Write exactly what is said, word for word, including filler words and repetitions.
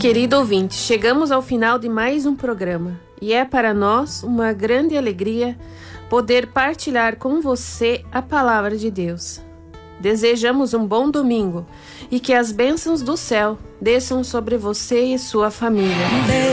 Querido ouvinte, chegamos ao final de mais um programa e é para nós uma grande alegria poder partilhar com você a palavra de Deus. Desejamos um bom domingo e que as bênçãos do céu desçam sobre você e sua família.